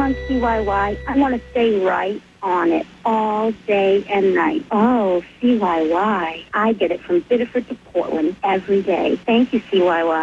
on CYY. I want to stay right on it all day and night. Oh, CYY. I get it from Biddeford to Portland every day. Thank you, CYY.